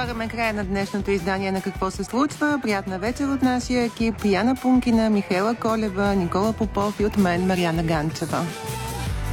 слагаме края на днешното издание на Какво се случва. Приятна вечер от нашия екип. Яна Пункина, Михаела Колева, Никола Попов и от мен Мариана Ганчева.